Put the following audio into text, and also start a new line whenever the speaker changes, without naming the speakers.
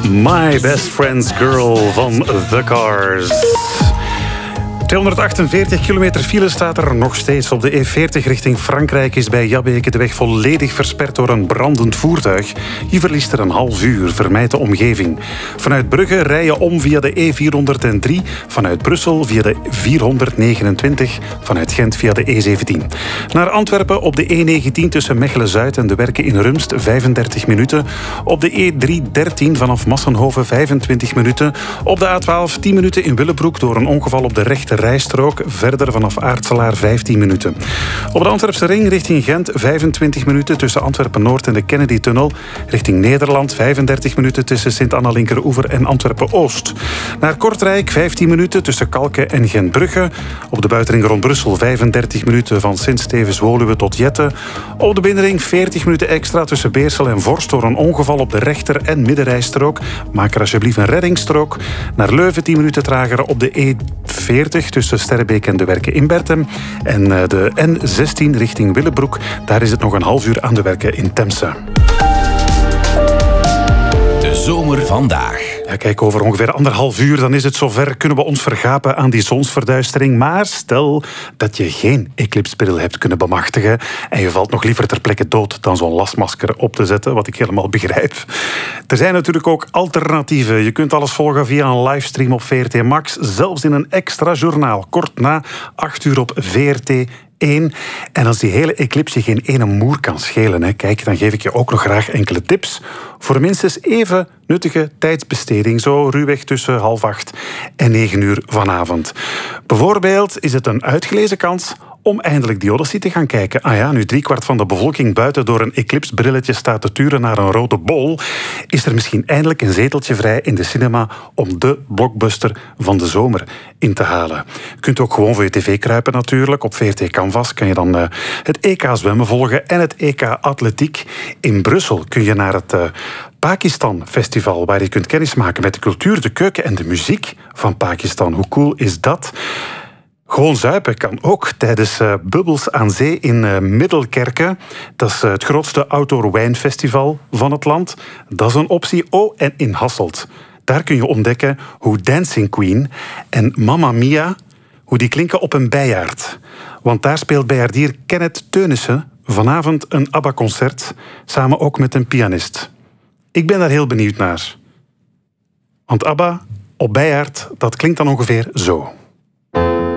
My Best Friend's Girl van The Cars. 248 kilometer file staat er nog steeds. Op de E40 richting Frankrijk is bij Jabbeke de weg volledig versperd door een brandend voertuig. Je verliest er een half uur. Vermijd de omgeving. Vanuit Brugge rij je om via de E403. Vanuit Brussel via de 429. Vanuit Gent via de E17. Naar Antwerpen op de E19 tussen Mechelen-Zuid en de Werken in Rumst 35 minuten. Op de E313 vanaf Massenhoven 25 minuten. Op de A12 10 minuten in Willebroek door een ongeval op de rechte rijstrook. Verder vanaf Aartselaar 15 minuten. Op de Antwerpse ring richting Gent 25 minuten tussen Antwerpen-Noord en de Kennedy-tunnel. Richting Nederland 35 minuten tussen Sint-Anna-Linkeroever en Antwerpen-Oost. Naar Kortrijk 15 minuten tussen Kalken en Gentbrugge. Op de buitenring rond Brussel 35 minuten van Sint-Stevens-Woluwe tot Jette. Op de binnenring 40 minuten extra tussen Beersel en Vorst door een ongeval op de rechter- en middenrijstrook. Maak er alsjeblieft een reddingsstrook. Naar Leuven 10 minuten trager op de E40 tussen Sterrebeek en de Werken in Bertem. En de N16 richting Willebroek. Daar is het nog een half uur aan de Werken in Temse.
De zomer vandaag.
Ja, kijk, over ongeveer 1,5 uur dan is het zover. Kunnen we ons vergapen aan die zonsverduistering. Maar stel dat je geen eclipsebril hebt kunnen bemachtigen en je valt nog liever ter plekke dood dan zo'n lasmasker op te zetten, wat ik helemaal begrijp. Er zijn natuurlijk ook alternatieven. Je kunt alles volgen via een livestream op VRT Max, zelfs in een extra journaal, kort na 8 uur op VRT 1. En als die hele eclipse geen ene moer kan schelen, hè, kijk, dan geef ik je ook nog graag enkele tips voor minstens even nuttige tijdsbesteding, zo ruwweg tussen 7:30 en 9 uur vanavond. Bijvoorbeeld is het een uitgelezen kans om eindelijk die Odyssey te gaan kijken. Ah ja, nu 3/4 van de bevolking buiten door een eclipsbrilletje staat te turen naar een rode bol, is er misschien eindelijk een zeteltje vrij in de cinema om de blockbuster van de zomer in te halen. Je kunt ook gewoon voor je tv kruipen natuurlijk. Op VRT Canvas kan je dan het EK zwemmen volgen en het EK atletiek. In Brussel kun je naar het Pakistan Festival, waar je kunt kennismaken met de cultuur, de keuken en de muziek van Pakistan. Hoe cool is dat? Gewoon zuipen kan ook tijdens Bubbels aan Zee in Middelkerke. Dat is het grootste outdoor wijnfestival van het land. Dat is een optie. Oh, en in Hasselt. Daar kun je ontdekken hoe Dancing Queen en Mamma Mia, hoe die klinken op een bijaard. Want daar speelt bijaardier Kenneth Teunissen vanavond een ABBA-concert, samen ook met een pianist. Ik ben daar heel benieuwd naar. Want ABBA op bijaard, dat klinkt dan ongeveer zo.